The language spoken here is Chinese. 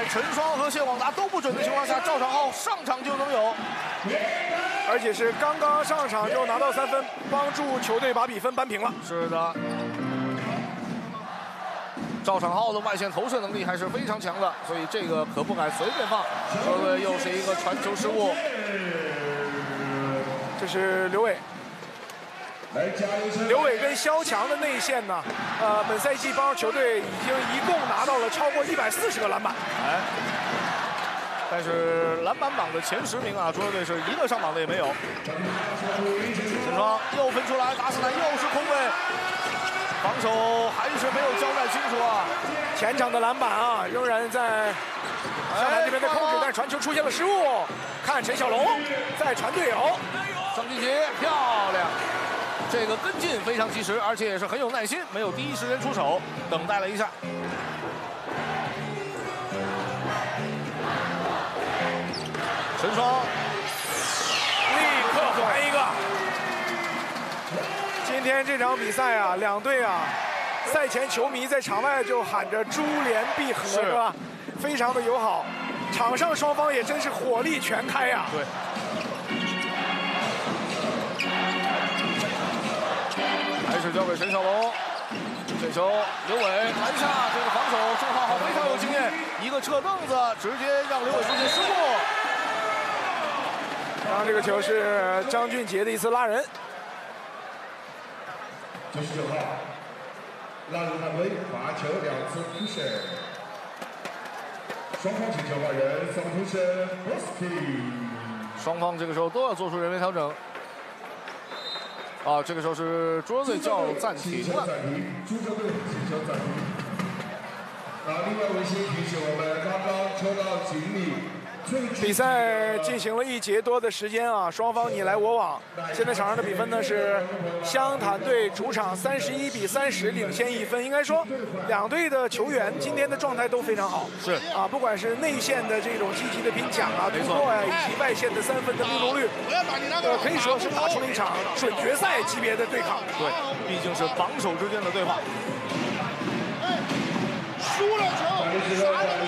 陈双和谢广达都不准的情况下，赵长浩上场就能有， 而且是刚刚上场就拿到3分，帮助球队把比分扳平了。 是的。 赵长浩的外线投射能力还是非常强的，所以这个可不敢随便放。球队又是一个传球失误。 这是刘伟。刘伟跟肖强的内线呢，本赛季帮球队已经一共拿到了超过140个篮板。 哎，但是篮板榜的前10名啊，中国队是一个上榜的也没有。陈双又分出来，达斯坦又是空位。 防守还是没有交代清楚啊！ 前场的篮板啊，仍然在上篮这边的控制，但传球出现了失误。看陈小龙在传队友， 张俊杰漂亮，这个跟进非常及时，而且也是很有耐心，没有第一时间出手，等待了一下。陈双立刻还一个。 今天这场比赛啊，两队啊，赛前球迷在场外就喊着“珠联璧合”，是吧？非常的友好。场上双方也真是火力全开呀。 对。还是交给陈小龙，这球刘伟篮下，这个防守郑浩浩非常有经验，一个撤凳子，直接让刘伟出现失误。 刚刚这个球是张俊杰的一次拉人。 99号，拉入犯规，罚球2次出手。双方请求换人，双出身 ，Bosky。 双方这个时候都要做出人为调整。啊，这个时候是中国队叫暂停了。 中国队请求暂停。另外微信提醒我们，刚刚抽到锦鲤。 比赛进行了1节多的时间啊，双方你来我往。现在场上的比分呢是湘潭队主场31比30领先1分。应该说，两队的球员今天的状态都非常好。 是啊，不管是内线的这种积极的拼抢啊、突破啊，以及外线的3分的命中率，可以说是打出了一场准决赛级别的对抗。 对，毕竟是榜首之间的对话。 输了球，啥都